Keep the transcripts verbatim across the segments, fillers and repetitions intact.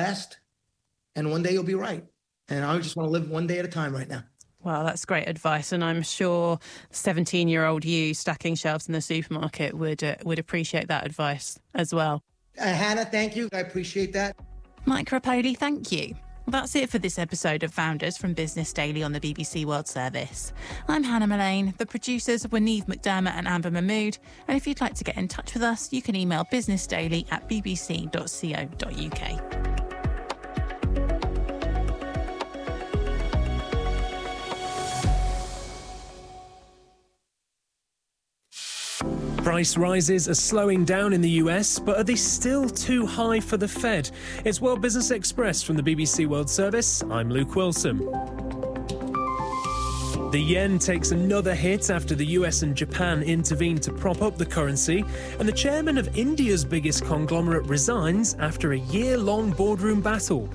left, and one day you'll be right. And I just want to live one day at a time right now. Well, that's great advice, and I'm sure seventeen-year-old you stacking shelves in the supermarket would uh, would appreciate that advice as well. Uh, Hannah, thank you. I appreciate that. Mike Rapoli, thank you. Well, that's it for this episode of Founders from Business Daily on the B B C World Service. I'm Hannah Mullane. The producers were Niamh McDermott and Amber Mahmood. And if you'd like to get in touch with us, you can email businessdaily at b b c dot co dot u k. Price rises are slowing down in the U S, but are they still too high for the Fed? It's World Business Express from the B B C World Service. I'm Luke Wilson. The yen takes another hit after the U S and Japan intervene to prop up the currency, and the chairman of India's biggest conglomerate resigns after a year-long boardroom battle.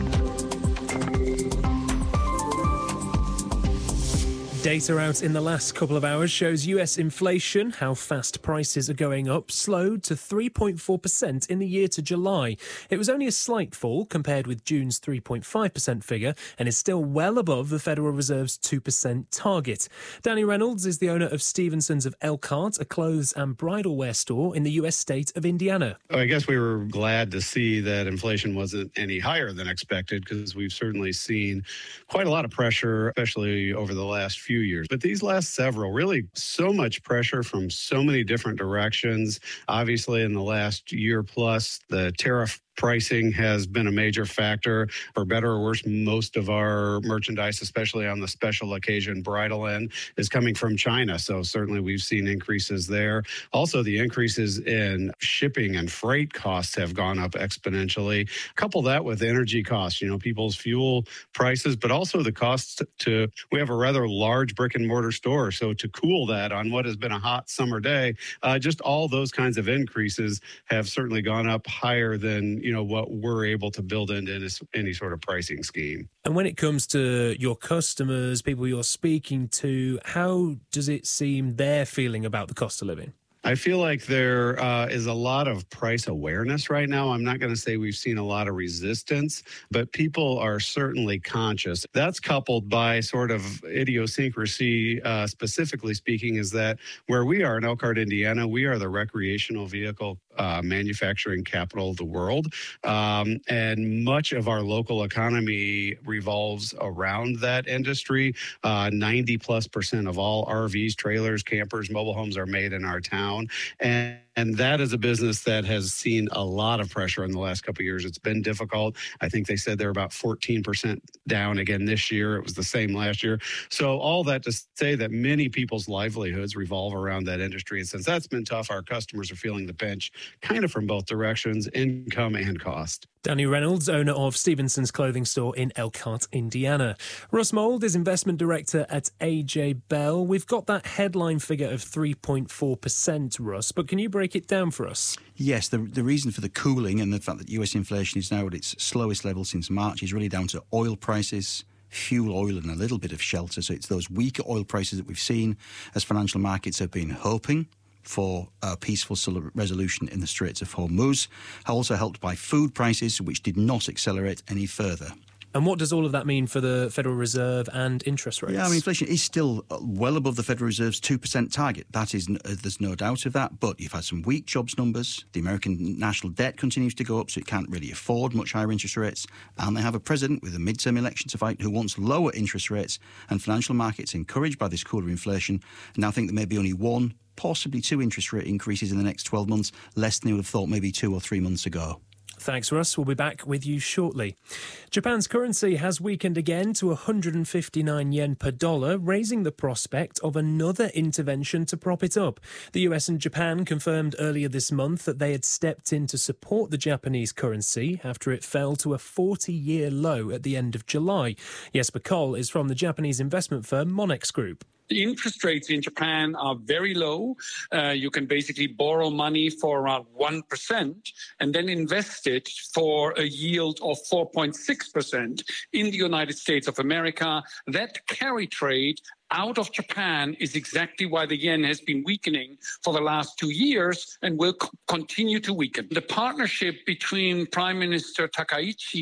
Data out in the last couple of hours shows U S inflation, how fast prices are going up, slowed to three point four percent in the year to July. It was only a slight fall compared with June's three point five percent figure and is still well above the Federal Reserve's two percent target. Danny Reynolds is the owner of Stevenson's of Elkhart, a clothes and bridal wear store in the U S state of Indiana. I guess we were glad to see that inflation wasn't any higher than expected, because we've certainly seen quite a lot of pressure, especially over the last few years. But these last several, really so much pressure from so many different directions. Obviously, in the last year plus, the tariff pricing has been a major factor. For better or worse, most of our merchandise, especially on the special occasion bridal end, is coming from China. So certainly we've seen increases there. Also, the increases in shipping and freight costs have gone up exponentially. Couple that with energy costs, you know, people's fuel prices, but also the costs to, we have a rather large brick and mortar store. So to cool that on what has been a hot summer day, uh, just all those kinds of increases have certainly gone up higher than, you know, what we're able to build into any, any sort of pricing scheme. And when it comes to your customers, people you're speaking to, how does it seem they're feeling about the cost of living? I feel like there uh, is a lot of price awareness right now. I'm not going to say we've seen a lot of resistance, but people are certainly conscious. That's coupled by sort of idiosyncrasy, uh, specifically speaking, is that where we are in Elkhart, Indiana, we are the recreational vehicle uh, manufacturing capital of the world. Um, and much of our local economy revolves around that industry. Uh, ninety plus percent of all R Vs, trailers, campers, mobile homes are made in our town. And And that is a business that has seen a lot of pressure in the last couple of years. It's been difficult. I think they said they're about fourteen percent down again this year. It was the same last year. So all that to say that many people's livelihoods revolve around that industry. And since that's been tough, our customers are feeling the pinch kind of from both directions, income and cost. Danny Reynolds, owner of Stevenson's clothing store in Elkhart, Indiana. Russ Mould is investment director at A J Bell. We've got that headline figure of three point four percent, Russ, but can you break it down for us? Yes, the, the reason for the cooling and the fact that U S inflation is now at its slowest level since March is really down to oil prices, fuel oil and a little bit of shelter. So it's those weaker oil prices that we've seen as financial markets have been hoping for a peaceful resolution in the Straits of Hormuz, also helped by food prices, which did not accelerate any further. And what does all of that mean for the Federal Reserve and interest rates? Yeah, I mean, inflation is still well above the Federal Reserve's two percent target. That is, there's no doubt of that. But you've had some weak jobs numbers. The American national debt continues to go up, so it can't really afford much higher interest rates. And they have a president with a midterm election to fight who wants lower interest rates. And financial markets, encouraged by this cooler inflation, now think there may be only one, possibly two interest rate increases in the next twelve months, less than they would have thought maybe two or three months ago. Thanks, Russ. We'll be back with you shortly. Japan's currency has weakened again to one hundred fifty-nine yen per dollar, raising the prospect of another intervention to prop it up. The U S and Japan confirmed earlier this month that they had stepped in to support the Japanese currency after it fell to a forty-year low at the end of July. Jesper Koll is from the Japanese investment firm Monex Group. The interest rates in Japan are very low. Uh, you can basically borrow money for around one percent and then invest it for a yield of four point six percent in the United States of America. That carry trade out of Japan is exactly why the yen has been weakening for the last two years and will co- continue to weaken. The partnership between Prime Minister Takaichi